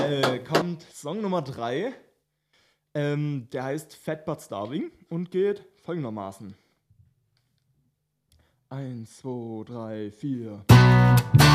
kommt Song Nummer 3. Der heißt Fat But Starving und geht folgendermaßen. 1, 2, 3, 4.